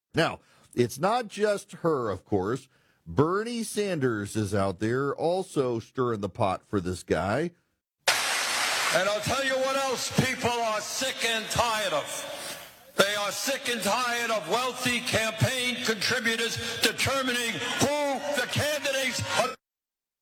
Now, it's not just her, of course. Bernie Sanders is out there also stirring the pot for this guy. And I'll tell you what else people are sick and tired of. They are sick and tired of wealthy campaign contributors determining who the candidate